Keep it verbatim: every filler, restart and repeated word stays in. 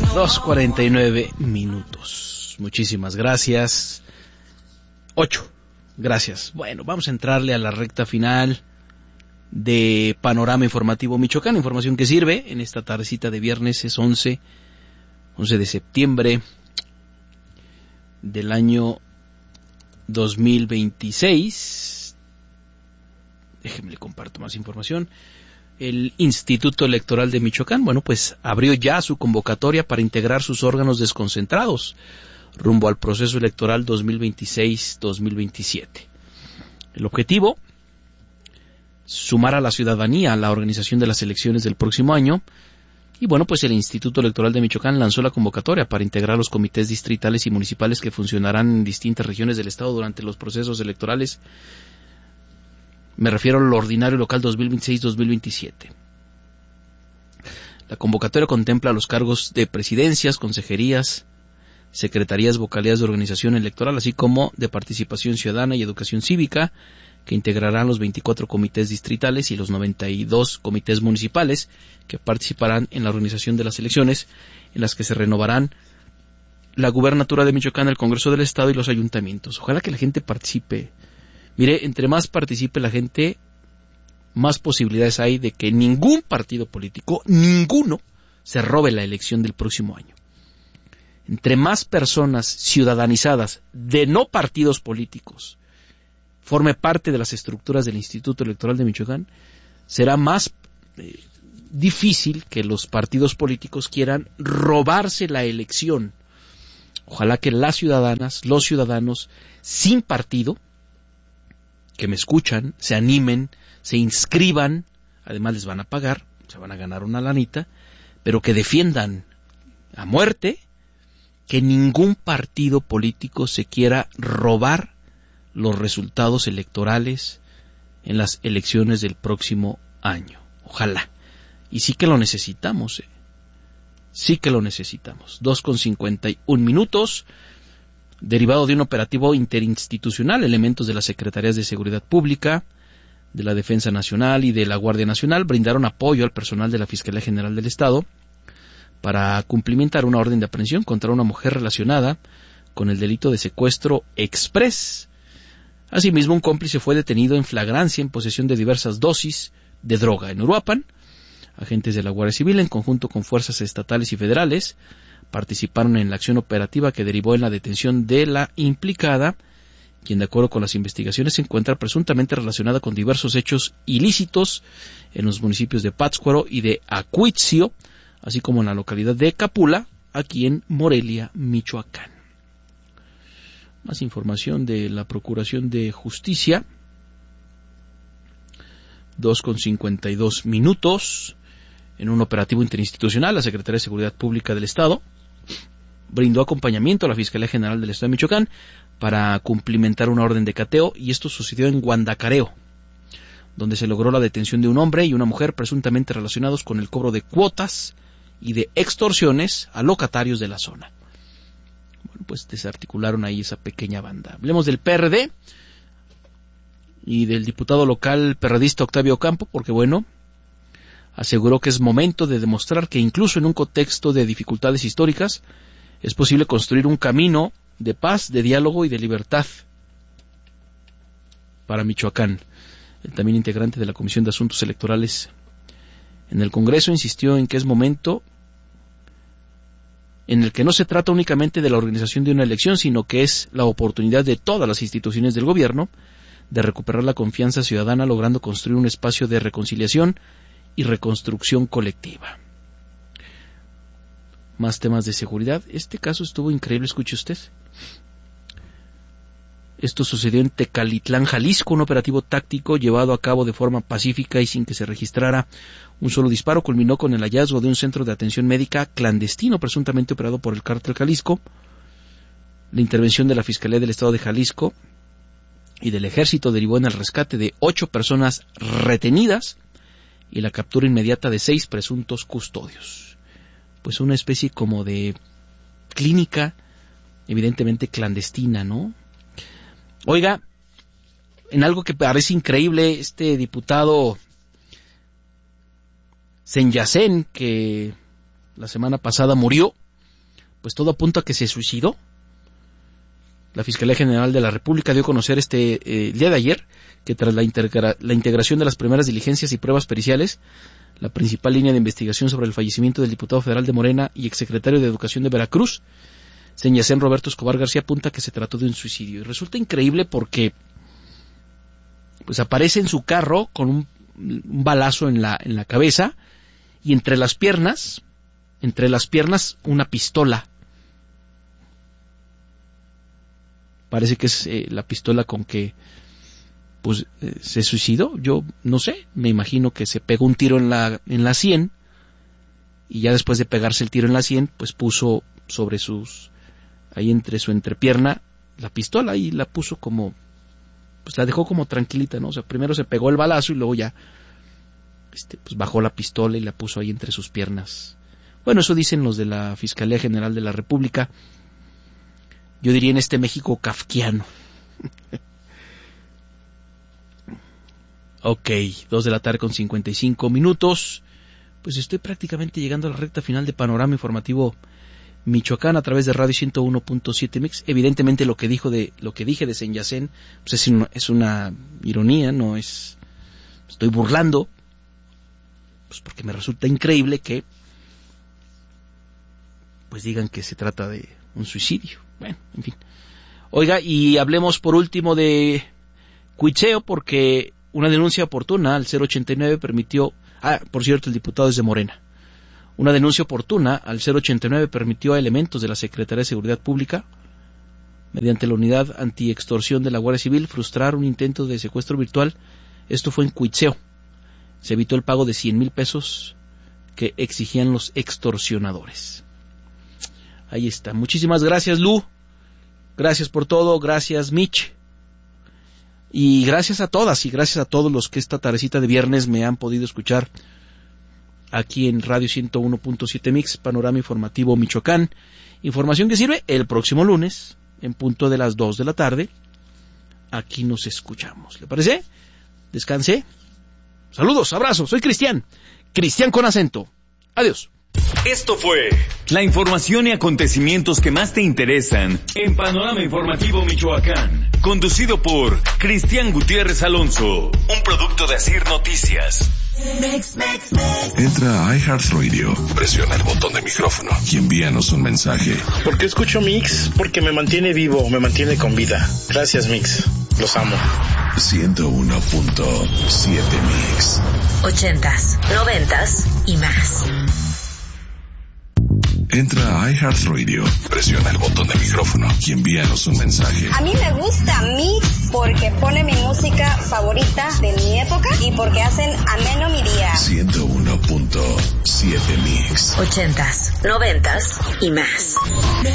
dos cuarenta y nueve minutos. Muchísimas gracias. Ocho. Gracias. Bueno, vamos a entrarle a la recta final de Panorama Informativo Michoacán. Información que sirve en esta tardecita de viernes. Es once de septiembre del año dos mil veintiséis. Déjenme le comparto más información. El Instituto Electoral de Michoacán, bueno, pues abrió ya su convocatoria para integrar sus órganos desconcentrados rumbo al proceso electoral dos mil veintiséis dos mil veintisiete. El objetivo, sumar a la ciudadanía a la organización de las elecciones del próximo año. Y bueno, pues el Instituto Electoral de Michoacán lanzó la convocatoria para integrar los comités distritales y municipales que funcionarán en distintas regiones del estado durante los procesos electorales. Me refiero al ordinario local dos mil veintiséis dos mil veintisiete. La convocatoria contempla los cargos de presidencias, consejerías, secretarías, vocalías de organización electoral, así como de participación ciudadana y educación cívica, que integrarán los veinticuatro comités distritales y los noventa y dos comités municipales que participarán en la organización de las elecciones, en las que se renovarán la gubernatura de Michoacán, el Congreso del Estado y los ayuntamientos. Ojalá que la gente participe. Mire, entre más participe la gente, más posibilidades hay de que ningún partido político, ninguno, se robe la elección del próximo año. Entre más personas ciudadanizadas de no partidos políticos forme parte de las estructuras del Instituto Electoral de Michoacán, será más eh, difícil que los partidos políticos quieran robarse la elección. Ojalá que las ciudadanas, los ciudadanos sin partido, que me escuchan, se animen, se inscriban, además les van a pagar, se van a ganar una lanita, pero que defiendan a muerte que ningún partido político se quiera robar los resultados electorales en las elecciones del próximo año. Ojalá. Y sí que lo necesitamos, eh. sí que lo necesitamos. dos con cincuenta y un minutos. Derivado de un operativo interinstitucional, elementos de las Secretarías de Seguridad Pública, de la Defensa Nacional y de la Guardia Nacional brindaron apoyo al personal de la Fiscalía General del Estado para cumplimentar una orden de aprehensión contra una mujer relacionada con el delito de secuestro exprés. Asimismo, un cómplice fue detenido en flagrancia en posesión de diversas dosis de droga en Uruapan. Agentes de la Guardia Civil, en conjunto con fuerzas estatales y federales, participaron en la acción operativa que derivó en la detención de la implicada, quien de acuerdo con las investigaciones se encuentra presuntamente relacionada con diversos hechos ilícitos en los municipios de Pátzcuaro y de Acuitzio, así como en la localidad de Capula, aquí en Morelia, Michoacán. Más información de la Procuración de Justicia. dos con cincuenta y dos minutos. En un operativo interinstitucional, la Secretaría de Seguridad Pública del Estado brindó acompañamiento a la Fiscalía General del Estado de Michoacán para cumplimentar una orden de cateo, y esto sucedió en Guandacareo, donde se logró la detención de un hombre y una mujer presuntamente relacionados con el cobro de cuotas y de extorsiones a locatarios de la zona. Bueno, pues desarticularon ahí esa pequeña banda. Hablemos del P R D y del diputado local perredista Octavio Ocampo, porque bueno, aseguró que es momento de demostrar que incluso en un contexto de dificultades históricas es posible construir un camino de paz, de diálogo y de libertad para Michoacán. El también integrante de la Comisión de Asuntos Electorales en el Congreso insistió en que es momento en el que no se trata únicamente de la organización de una elección, sino que es la oportunidad de todas las instituciones del gobierno de recuperar la confianza ciudadana, logrando construir un espacio de reconciliación y reconstrucción colectiva. Más temas de seguridad. Este caso estuvo increíble, escuche usted. Esto sucedió en Tecalitlán, Jalisco. Un operativo táctico llevado a cabo de forma pacífica y sin que se registrara un solo disparo culminó con el hallazgo de un centro de atención médica clandestino presuntamente operado por el Cártel Jalisco. La intervención de la Fiscalía del Estado de Jalisco y del Ejército derivó en el rescate de ocho personas retenidas y la captura inmediata de seis presuntos custodios. Pues una especie como de clínica evidentemente clandestina, ¿no? Oiga, en algo que parece increíble, este diputado Senyacén, que la semana pasada murió, pues todo apunta a que se suicidó. La Fiscalía General de la República dio a conocer este eh, el día de ayer que tras la, integra- la integración de las primeras diligencias y pruebas periciales, la principal línea de investigación sobre el fallecimiento del diputado federal de Morena y exsecretario de Educación de Veracruz, Señacén Roberto Escobar García, apunta que se trató de un suicidio. Y resulta increíble porque pues aparece en su carro con un, un balazo en la, en la cabeza y entre las piernas, entre las piernas una pistola. Parece que es eh, la pistola con que pues eh, se suicidó. Yo no sé, me imagino que se pegó un tiro en la en la sien y ya después de pegarse el tiro en la sien, pues puso sobre sus, ahí entre su entrepierna, la pistola y la puso como, pues la dejó como tranquilita, ¿no? O sea, primero se pegó el balazo y luego ya este, pues bajó la pistola y la puso ahí entre sus piernas. Bueno, eso dicen los de la Fiscalía General de la República. Yo diría en este México kafkiano. Ok, dos de la tarde con cincuenta y cinco minutos. Pues estoy prácticamente llegando a la recta final de Panorama Informativo Michoacán a través de Radio ciento uno punto siete Mix. Evidentemente lo que dijo de lo que dije de Senyacén pues es, una, es una ironía, no es, estoy burlando, pues porque me resulta increíble que pues digan que se trata de un suicidio. Bueno, en fin. Oiga, y hablemos por último de Cuitzeo, porque una denuncia oportuna al cero ochenta y nueve permitió... Ah, por cierto, el diputado es de Morena. Una denuncia oportuna al cero ochenta y nueve permitió a elementos de la Secretaría de Seguridad Pública, mediante la unidad antiextorsión de la Guardia Civil, frustrar un intento de secuestro virtual. Esto fue en Cuitzeo. Se evitó el pago de cien mil pesos que exigían los extorsionadores. Ahí está. Muchísimas gracias, Lu. Gracias por todo. Gracias, Mitch. Y gracias a todas y gracias a todos los que esta tardecita de viernes me han podido escuchar aquí en Radio ciento uno punto siete Mix, Panorama Informativo Michoacán. Información que sirve el próximo lunes, en punto de las dos de la tarde. Aquí nos escuchamos. ¿Le parece? Descanse. Saludos, abrazos. Soy Cristian. Cristian con acento. Adiós. Esto fue la información y acontecimientos que más te interesan en Panorama Informativo Michoacán, conducido por Cristian Gutiérrez Alonso, un producto de Asir Noticias. Entra a iHeartRadio, presiona el botón de micrófono y envíanos un mensaje. ¿Por qué escucho Mix? Porque me mantiene vivo, me mantiene con vida. Gracias, Mix. Los amo. ciento uno punto siete Mix. Ochentas, noventas y más. Entra a iHeartRadio, presiona el botón de micrófono y envíanos un mensaje. A mí me gusta Mix porque pone mi música favorita de mi época y porque hacen ameno mi día. ciento uno punto siete Mix. Ochentas, noventas y más.